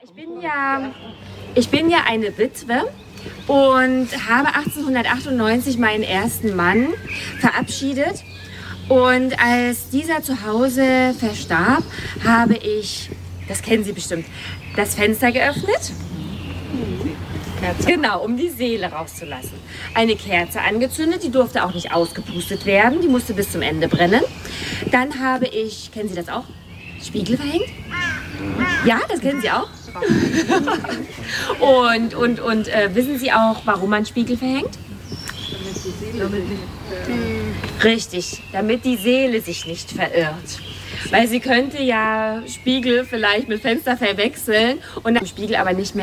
Ich bin ja eine Witwe und habe 1898 meinen ersten Mann verabschiedet. Und als dieser zu Hause verstarb, habe ich, das kennen Sie bestimmt, das Fenster geöffnet. Genau, um die Seele rauszulassen. Eine Kerze angezündet, die durfte auch nicht ausgepustet werden, die musste bis zum Ende brennen. Dann habe ich, kennen Sie das auch, Spiegel verhängt? Ja, das kennen Sie auch. Und wissen Sie auch, warum man Spiegel verhängt? Richtig, damit die Seele sich nicht verirrt. Weil sie könnte ja Spiegel vielleicht mit Fenster verwechseln und dann Spiegel aber nicht mehr